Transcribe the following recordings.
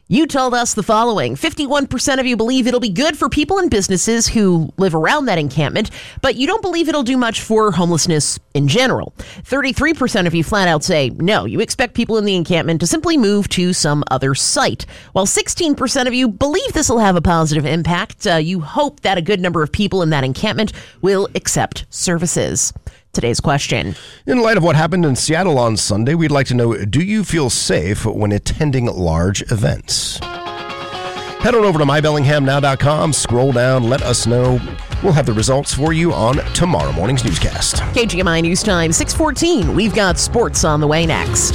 You told us the following. 51% of you believe it'll be good for people and businesses who live around that encampment, but you don't believe it'll do much for homelessness in general. 33% of you flat out say no. You expect people in the encampment to simply move to some other site. While 16% of you believe this will have a positive impact, you hope that a good number of people in that encampment will accept services. Today's question. In light of what happened in Seattle on Sunday, we'd like to know, do you feel safe when attending large events? Head on over to mybellinghamnow.com, scroll down, let us know. We'll have the results for you on tomorrow morning's newscast. KGMI News Time, 6:14. We've got sports on the way next.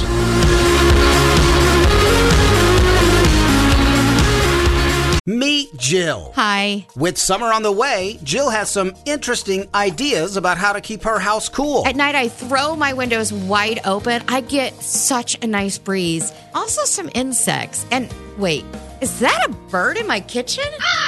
Meet Jill. Hi. With summer on the way, Jill has some interesting ideas about how to keep her house cool. At night, I throw my windows wide open. I get such a nice breeze. Also, some insects. And wait, is that a bird in my kitchen?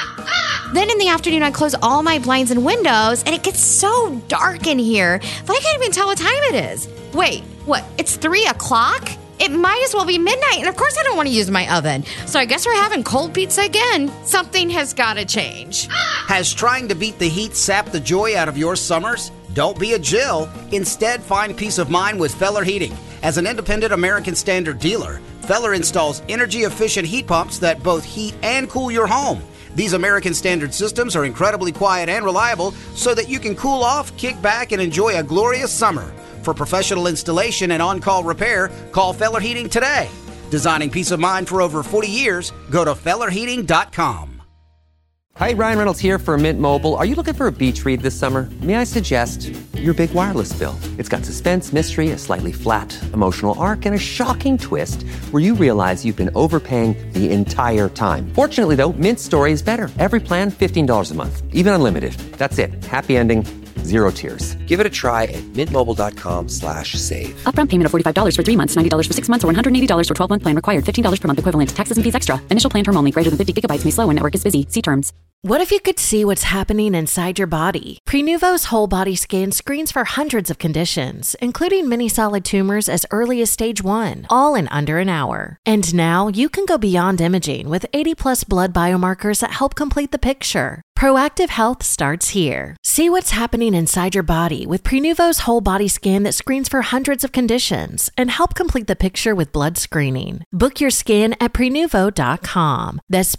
Then in the afternoon, I close all my blinds and windows, and it gets so dark in here that I can't even tell what time it is. Wait, what? It's 3 o'clock? It might as well be midnight, and of course I don't want to use my oven. So I guess we're having cold pizza again. Something has got to change. Has trying to beat the heat sapped the joy out of your summers? Don't be a Jill. Instead, find peace of mind with Feller Heating. As an independent American Standard dealer, Feller installs energy-efficient heat pumps that both heat and cool your home. These American Standard systems are incredibly quiet and reliable so that you can cool off, kick back, and enjoy a glorious summer. For professional installation and on-call repair, call Feller Heating today. Designing peace of mind for over 40 years, go to FellerHeating.com. Hi, Ryan Reynolds here for Mint Mobile. Are you looking for a beach read this summer? May I suggest your big wireless bill? It's got suspense, mystery, a slightly flat, emotional arc, and a shocking twist where you realize you've been overpaying the entire time. Fortunately, though, Mint's story is better. Every plan, $15 a month. Even unlimited. That's it. Happy ending. Zero tears. Give it a try at mintmobile.com/save. Upfront payment of $45 for 3 months, $90 for 6 months, or $180 for 12-month plan required. $15 per month equivalent. Taxes and fees extra. Initial plan term only. Greater than 50 gigabytes may slow when network is busy. See terms. What if you could see what's happening inside your body? Prenuvo's whole body scan screens for hundreds of conditions, including many solid tumors as early as stage 1, all in under an hour. And now you can go beyond imaging with 80+ blood biomarkers that help complete the picture. Proactive health starts here. See what's happening inside your body with Prenuvo's whole body scan that screens for hundreds of conditions and help complete the picture with blood screening. Book your scan at Prenuvo.com. That's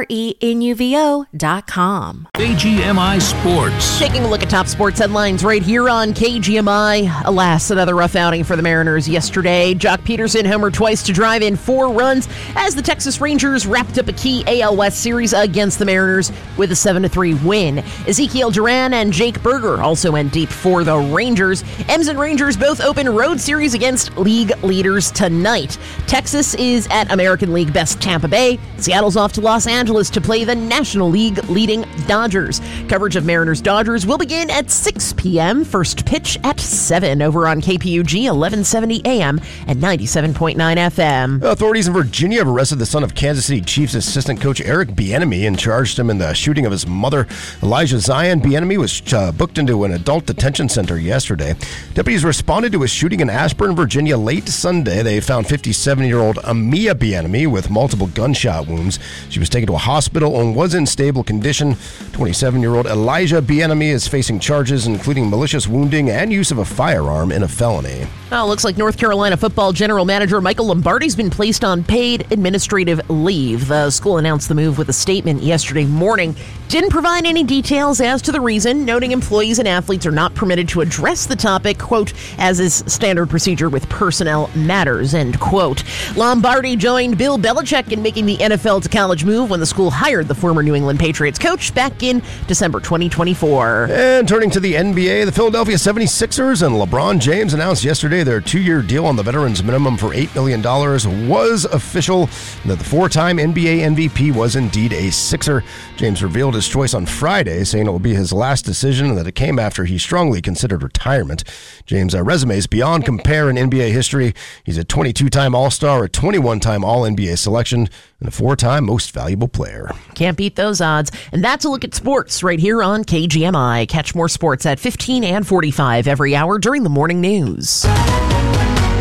Prenuvo.com. KGMI Sports. Taking a look at top sports headlines right here on KGMI. Alas, another rough outing for the Mariners yesterday. Jock Peterson homered twice to drive in 4 runs as the Texas Rangers wrapped up a key AL West series against the Mariners with a 7-3 win. Ezekiel Duran and Jake Berger also went deep for the Rangers. M's and Rangers both open road series against league leaders tonight. Texas is at American League best Tampa Bay. Seattle's off to Los Angeles to play the National League leading Dodgers. Coverage of Mariners-Dodgers will begin at 6 p.m. First pitch at 7 over on KPUG 1170 AM and 97.9 FM. Authorities in Virginia have arrested the son of Kansas City Chiefs assistant coach Eric Bieniemy and charged him in the shooting of his mother, Elijah Zion. Bieniemy was booked into an adult detention center yesterday. Deputies responded to a shooting in Ashburn, Virginia late Sunday. They found 57-year-old Amia Bieniemy with multiple gunshot wounds. She was taken to a hospital and was in stable condition. 27-year-old Elijah Bieniemy is facing charges including malicious wounding and use of a firearm in a felony. Well, looks like North Carolina football general manager Michael Lombardi's been placed on paid administrative leave. The school announced the move with a statement yesterday morning. Didn't provide any details as to the reason, noting employees and athletes are not permitted to address the topic, quote, as is standard procedure with personnel matters, end quote. Lombardi joined Bill Belichick in making the NFL to college move when the school hired the former New England Patriots coach back in December 2024. And turning to the NBA, the Philadelphia 76ers and LeBron James announced yesterday their 2-year deal on the veterans minimum for $8 million was official, and that the 4-time NBA MVP was indeed a Sixer. James revealed his choice on Friday, saying it will be his last decision and that it came after he strongly considered retirement. James' resume is beyond compare in NBA history. He's a 22-time All-Star, a 21-time All-NBA selection, and a 4-time Most Valuable Player. Can't beat those odds. And that's a look at sports right here on KGMI. Catch more sports at 15 and 45 every hour during the morning news.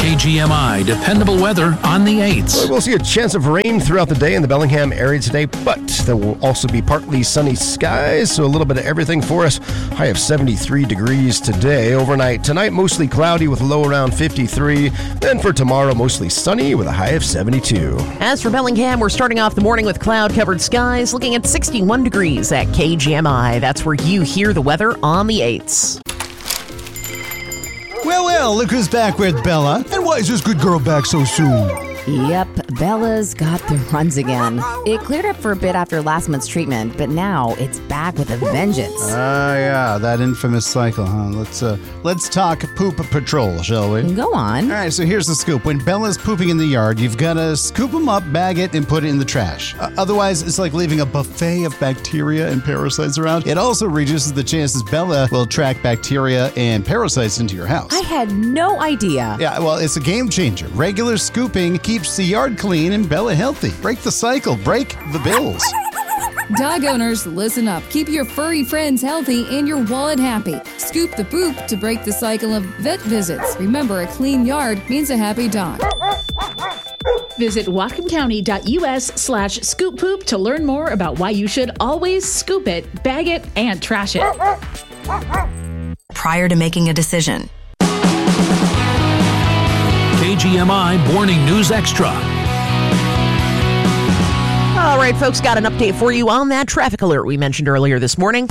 KGMI dependable weather on the 8s. We'll see a chance of rain throughout the day in the Bellingham area today, but there will also be partly sunny skies, so a little bit of everything for us. High of 73 degrees today. Overnight tonight, mostly cloudy with a low around 53. Then for tomorrow, mostly sunny with a high of 72. As for Bellingham, we're starting off the morning with cloud-covered skies, looking at 61 degrees at KGMI. That's where you hear the weather on the 8s. Well, look who's back with Bella. And why is this good girl back so soon? Yep, Bella's got the runs again. It cleared up for a bit after last month's treatment, but now it's back with a vengeance. Yeah, that infamous cycle, huh? Let's talk poop patrol, shall we? Go on. All right, so here's the scoop. When Bella's pooping in the yard, you've got to scoop them up, bag it, and put it in the trash. Otherwise, it's like leaving a buffet of bacteria and parasites around. It also reduces the chances Bella will attract bacteria and parasites into your house. I had no idea. Yeah, well, it's a game changer. Regular scooping keeps the yard clean and Bella healthy. Break the cycle. Break the bills. Dog owners, listen up. Keep your furry friends healthy and your wallet happy. Scoop the poop to break the cycle of vet visits. Remember, a clean yard means a happy dog. Visit whatcomcounty.us/scoop poop to learn more about why you should always scoop it, bag it, and trash it. Prior to making a decision. KGMI Morning News Extra. All right, folks, got an update for you on that traffic alert we mentioned earlier this morning.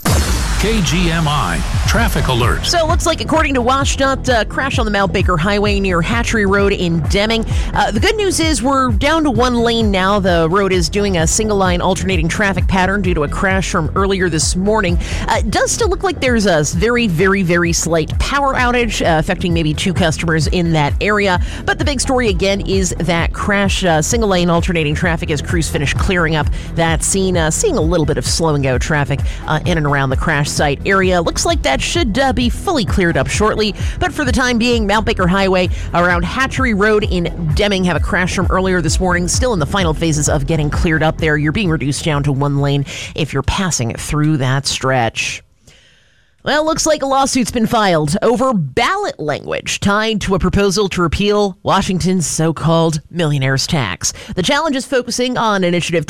KGMI traffic alert. So it looks like, according to WashDOT, crash on the Mount Baker Highway near Hatchery Road in Deming. The good news is we're down to one lane now. The road is doing a single line alternating traffic pattern due to a crash from earlier this morning. It does still look like there's a very, very, very slight power outage affecting maybe 2 customers in that area. But the big story again is that crash, single lane alternating traffic as crews finish clearing up that scene, seeing a little bit of slow and go traffic in and around the crash site area. Looks like that should be fully cleared up shortly, but for the time being, Mount Baker Highway around Hatchery Road in Deming have a crash from earlier this morning, still in the final phases of getting cleared up there. You're being reduced down to one lane if you're passing through that stretch. Well, looks like a lawsuit's been filed over ballot language tied to a proposal to repeal Washington's so-called millionaire's tax. The challenge is focusing on Initiative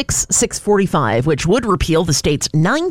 26645, which would repeal the state's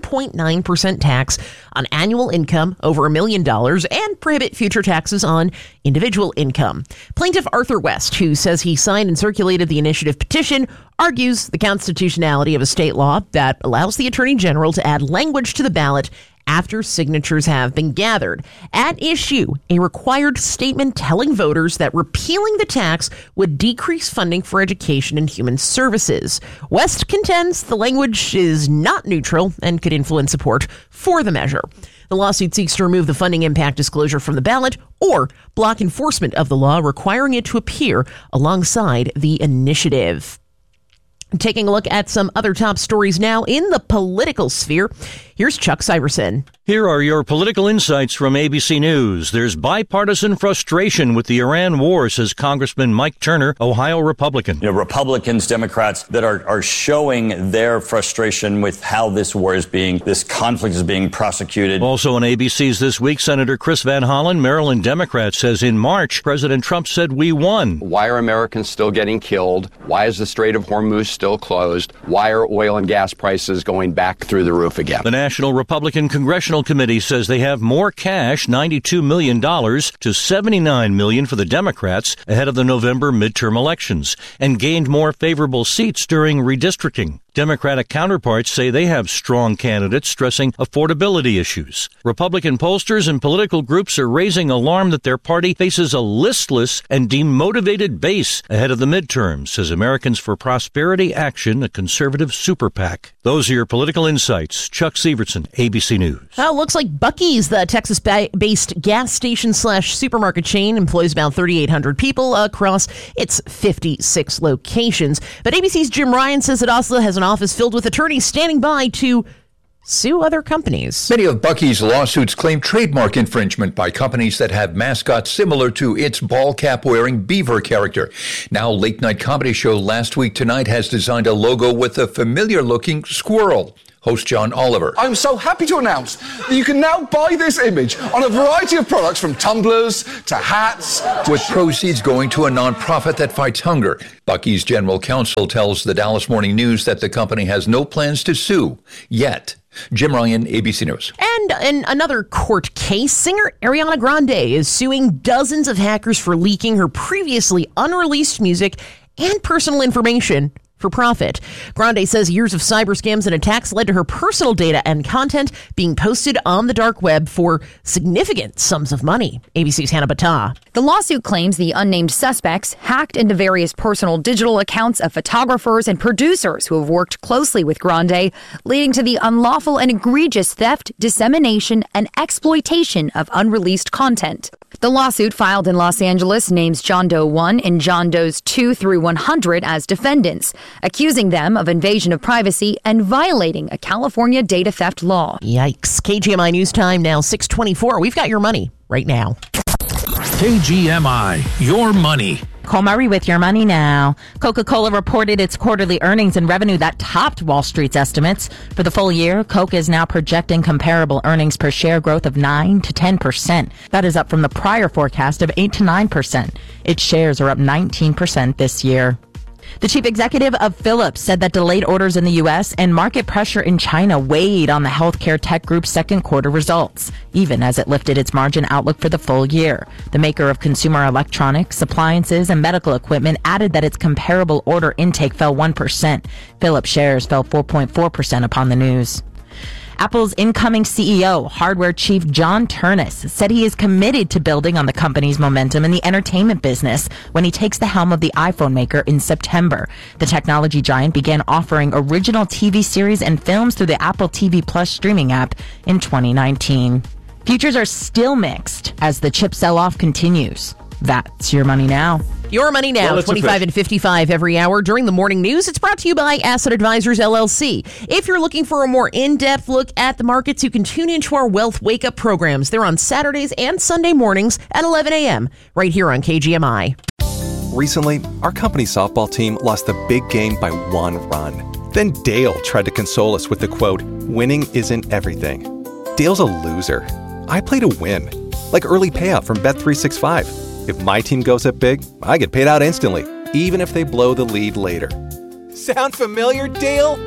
9.9% tax on annual income over $1 million and prohibit future taxes on individual income. Plaintiff Arthur West, who says he signed and circulated the initiative petition, argues the constitutionality of a state law that allows the Attorney General to add language to the ballot after signatures have been gathered. At issue, a required statement telling voters that repealing the tax would decrease funding for education and human services. West contends the language is not neutral and could influence support for the measure. The lawsuit seeks to remove the funding impact disclosure from the ballot or block enforcement of the law requiring it to appear alongside the initiative. Taking a look at some other top stories now in the political sphere, here's Chuck Syverson. Here are your political insights from ABC News. There's bipartisan frustration with the Iran war, says Congressman Mike Turner, Ohio Republican. Republicans, Democrats that are showing their frustration with how this conflict is being prosecuted. Also on ABC's This Week, Senator Chris Van Hollen, Maryland Democrat, says in March, President Trump said we won. Why are Americans still getting killed? Why is the Strait of Hormuz still closed? Why are oil and gas prices going back through the roof again? The National Republican Congressional Committee says they have more cash, $92 million to $79 million for the Democrats ahead of the November midterm elections, and gained more favorable seats during redistricting. Democratic counterparts say they have strong candidates stressing affordability issues. Republican pollsters and political groups are raising alarm that their party faces a listless and demotivated base ahead of the midterms, says Americans for Prosperity Action, a conservative super PAC. Those are your political insights. Chuck Syverson, ABC News. Well, looks like Buc-ee's, the Texas-based gas station/supermarket chain, employs about 3,800 people across its 56 locations. But ABC's Jim Ryan says it also has an office filled with attorneys standing by to sue other companies. Many of Buc-ee's lawsuits claim trademark infringement by companies that have mascots similar to its ball cap-wearing beaver character. Now, late-night comedy show Last Week Tonight has designed a logo with a familiar-looking squirrel. Host John Oliver. I'm so happy to announce that you can now buy this image on a variety of products from tumblers to hats. With proceeds going to a nonprofit that fights hunger. Buc-ee's general counsel tells the Dallas Morning News that the company has no plans to sue yet. Jim Ryan, ABC News. And in another court case, singer Ariana Grande is suing dozens of hackers for leaking her previously unreleased music and personal information for profit. Grande says years of cyber scams and attacks led to her personal data and content being posted on the dark web for significant sums of money. ABC's Hannah Battah. The lawsuit claims the unnamed suspects hacked into various personal digital accounts of photographers and producers who have worked closely with Grande, leading to the unlawful and egregious theft, dissemination, and exploitation of unreleased content. The lawsuit filed in Los Angeles names John Doe 1 and John Does 2 through 100 as defendants, accusing them of invasion of privacy and violating a California data theft law. Yikes. KGMI News Time now 6:24. We've got your money right now. KGMI, your money. Cole Murray with your money now. Coca-Cola reported its quarterly earnings and revenue that topped Wall Street's estimates. For the full year, Coke is now projecting comparable earnings per share growth of 9 to 10%. That is up from the prior forecast of 8 to 9%. Its shares are up 19% this year. The chief executive of Philips said that delayed orders in the U.S. and market pressure in China weighed on the healthcare tech group's second quarter results, even as it lifted its margin outlook for the full year. The maker of consumer electronics, appliances, and medical equipment added that its comparable order intake fell 1%. Philips shares fell 4.4% upon the news. Apple's incoming CEO, hardware chief John Ternus, said he is committed to building on the company's momentum in the entertainment business when he takes the helm of the iPhone maker in September. The technology giant began offering original TV series and films through the Apple TV Plus streaming app in 2019. Futures are still mixed as the chip sell-off continues. That's your money now. Your money now, 25 and 55 every hour during the morning news. It's brought to you by Asset Advisors, LLC. If you're looking for a more in-depth look at the markets, you can tune into our Wealth Wake-Up programs. They're on Saturdays and Sunday mornings at 11 a.m. right here on KGMI. Recently, our company softball team lost the big game by 1 run. Then Dale tried to console us with the quote, "Winning isn't everything." Dale's a loser. I play to win, like early payout from Bet365. If my team goes up big, I get paid out instantly, even if they blow the lead later. Sound familiar, Dale?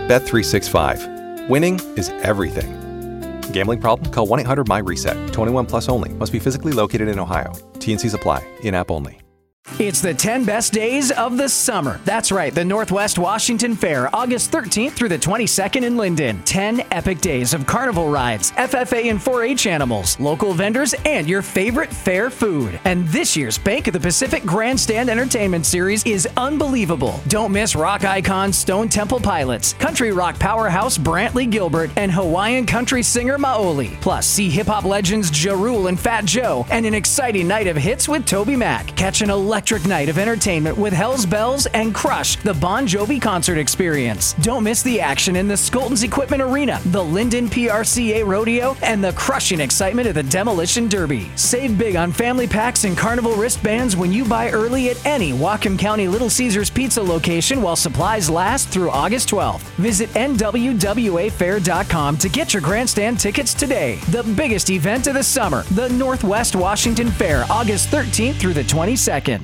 Bet365. Winning is everything. Gambling problem? Call 1-800-MY-RESET. 21 plus only. Must be physically located in Ohio. T&Cs apply. In-app only. It's the 10 best days of the summer. That's right, the Northwest Washington Fair, August 13th through the 22nd in Linden. 10 epic days of carnival rides, FFA and 4-H animals, local vendors, and your favorite fair food. And this year's Bank of the Pacific Grandstand Entertainment Series is unbelievable. Don't miss rock icons Stone Temple Pilots, country rock powerhouse Brantley Gilbert, and Hawaiian country singer Maoli. Plus, see hip-hop legends Ja Rule and Fat Joe, and an exciting night of hits with Toby Mac. Catch an electric night of entertainment with Hell's Bells and Crush, the Bon Jovi concert experience. Don't miss the action in the Skolton's Equipment Arena, the Linden PRCA Rodeo, and the crushing excitement of the Demolition Derby. Save big on family packs and carnival wristbands when you buy early at any Whatcom County Little Caesars Pizza location while supplies last through August 12th. Visit NWWAfair.com to get your grandstand tickets today. The biggest event of the summer, the Northwest Washington Fair, August 13th through the 22nd.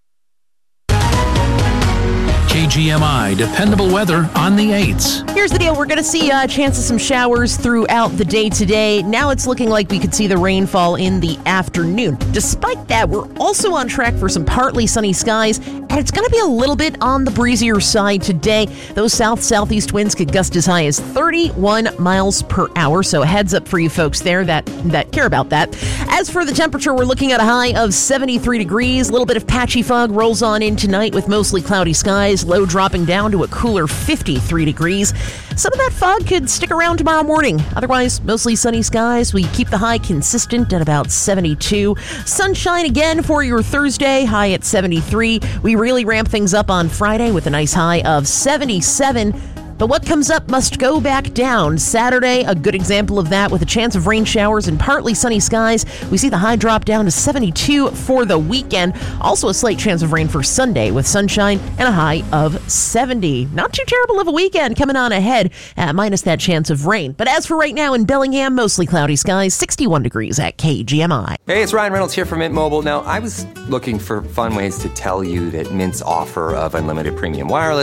KGMI, dependable weather on the 8s. Here's the deal. We're going to see a chance of some showers throughout the day today. Now it's looking like we could see the rainfall in the afternoon. Despite that, we're also on track for some partly sunny skies, and it's going to be a little bit on the breezier side today. Those south-southeast winds could gust as high as 31 miles per hour, so a heads up for you folks there that care about that. As for the temperature, we're looking at a high of 73 degrees. A little bit of patchy fog rolls on in tonight with mostly cloudy skies. Low dropping down to a cooler 53 degrees. Some of that fog could stick around tomorrow morning. Otherwise, mostly sunny skies. We keep the high consistent at about 72. Sunshine again for your Thursday, high at 73. We really ramp things up on Friday with a nice high of 77. But what comes up must go back down. Saturday, a good example of that with a chance of rain showers and partly sunny skies. We see the high drop down to 72 for the weekend. Also a slight chance of rain for Sunday with sunshine and a high of 70. Not too terrible of a weekend coming on ahead, minus that chance of rain. But as for right now in Bellingham, mostly cloudy skies, 61 degrees at KGMI. Hey, it's Ryan Reynolds here from Mint Mobile. Now, I was looking for fun ways to tell you that Mint's offer of unlimited premium wireless